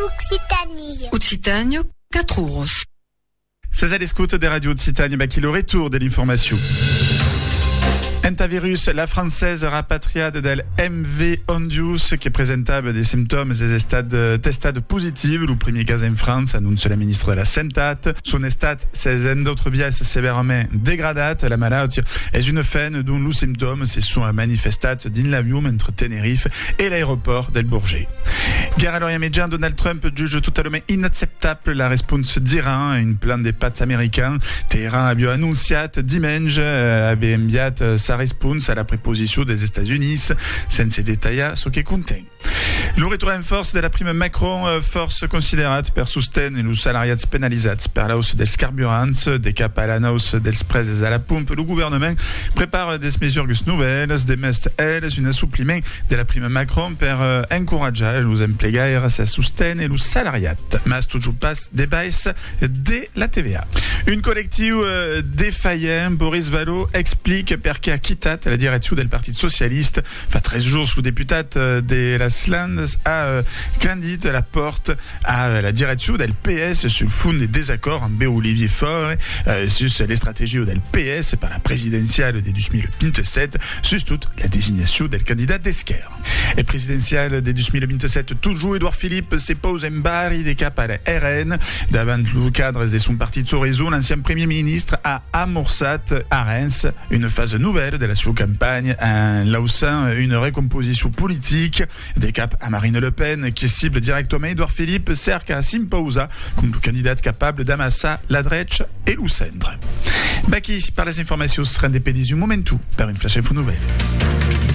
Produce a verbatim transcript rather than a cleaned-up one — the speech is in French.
Occitanie. Occitanie, quatre euros. C'est à l'écoute des radios de Occitanie, bah, qui le retour de l'information. Entavirus, la française rapatriade del M V Ondius, qui est présentable des symptômes des stades testades positives. Le premier cas en France, annonce la ministre de la Santé. Son état s'est en d'autres biais sévèrement dégradé. La maladie est une faine dont les symptômes se sont manifestés dans l'avion entre Tenerife et l'aéroport del Bourget. Guerre à l'Orient Médian, Donald Trump juge totalement inacceptable la réponse d'Iran à une plan des pâtes américains. Téhéran a annoncé dimanche avait envié sa réponse à la préposition des États-Unis, sans détailler ce qui contient. Le retour en force de la prime Macron, force considérate per sostenere los salariats penalitzats per la hausse dels carburants, de cap à la hausse dels preus à la pompe. Le gouvernement prépare des mesures nouvelles, des mesures, elles, un assoupliment de la prime Macron per encourager los emplegaires à soutenir los salariats. Mas toujours passe des baisses de la T V A. Une collective défaillant, Boris Vallaud explique perché ha quittat la direction del Parti Socialiste. Fa treize jours sous députate de la Slandes a euh, candit la porte à la direction del P S sur le fond des désaccords en Olivier Faure euh, sur les stratégies del P S par la présidentielle de deux mille vingt-sept, sur toute la désignation del candidat d'Esquerre. Et présidentielle de deux mille vingt-sept, toujours Édouard Philippe se pose en barre des cap à la R N. Davant le cadre de son parti de Sorezo, l'ancien premier ministre a amorcé à Reims une phase nouvelle de la sua campagne en lançant une recomposition politique des cap à Marine Le Pen, qui cible directement Édouard Philippe, cerca s'imposa comme le candidat capable d'amasser la droite et le centre. Baki, par les informations, sera des pédis du momentum, par une flash info nouvelle.